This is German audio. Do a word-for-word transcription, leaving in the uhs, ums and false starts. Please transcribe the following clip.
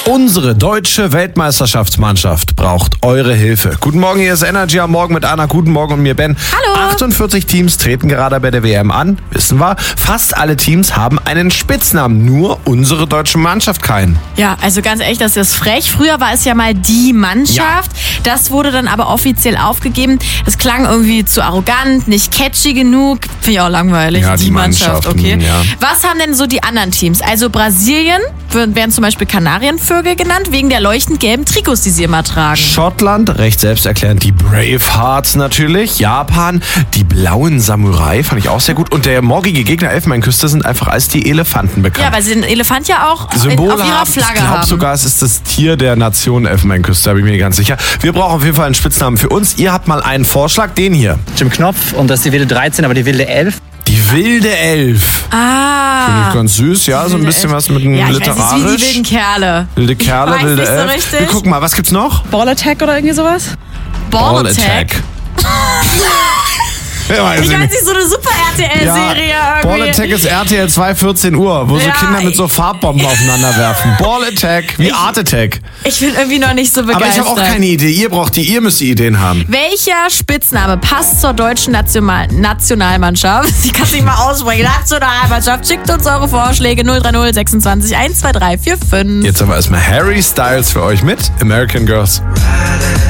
Unsere deutsche Weltmeisterschaftsmannschaft braucht eure Hilfe. Guten Morgen, hier ist Energy am Morgen mit Anna. Guten Morgen und mir Ben. Hallo. achtundvierzig Teams treten gerade bei der W M an, wissen wir. Fast alle Teams haben einen Spitznamen, nur unsere deutsche Mannschaft keinen. Ja, also ganz ehrlich, das ist frech. Früher war es ja mal die Mannschaft. Ja. Das wurde dann aber offiziell aufgegeben. Es klang irgendwie zu arrogant, nicht catchy genug. Finde ich auch langweilig. Ja, die, die Mannschaft, okay. Ja. Was haben denn so die anderen Teams? Also Brasilien werden zum Beispiel Kanarienvögel genannt, wegen der leuchtend gelben Trikots, die sie immer tragen. Schottland, recht selbsterklärend, die Bravehearts natürlich. Japan, die blauen Samurai, fand ich auch sehr gut. Und der morgige Gegner Elfenbeinküste sind einfach als die Elefanten bekannt. Ja, weil sie den Elefant ja auch Symbol auf ihrer haben. Flagge ich glaube haben. sogar, es ist das Tier der Nation Elfenbeinküste, da bin ich mir ganz sicher. Wir brauchen auf jeden Fall einen Spitznamen für uns. Ihr habt mal einen Vorschlag, den hier. Jim Knopf und das ist die wilde dreizehn, aber die wilde elf. Die wilde Elf. Ah. Finde ich ganz süß, ja, so ein bisschen was mit einem ja, ich literarisch. weiß, es ist wie die wilden Kerle. Wilde Kerle, ich weiß wilde nicht so Elf. richtig. Wir gucken mal, was gibt's noch? Ball Attack oder irgendwie sowas? Ball, Ball Attack. Ja, weiß ich ich weiß nicht, so eine Super-R T L-Serie ja, irgendwie. Ball Attack ist R T L zwei, vierzehn Uhr, wo ja, so Kinder mit so Farbbomben aufeinander werfen. Ball Attack, wie ich, Art Attack. Ich bin irgendwie noch nicht so begeistert. Aber ich habe auch keine Idee. Ihr braucht die, ihr müsst die Ideen haben. Welcher Spitzname passt zur deutschen National- Nationalmannschaft? Ich kann es nicht mal aussprechen. Nationalmannschaft. Schickt uns eure Vorschläge null drei null sechsundzwanzig eins zwei drei vier fünf. Jetzt haben wir erstmal Harry Styles für euch mit American Girls.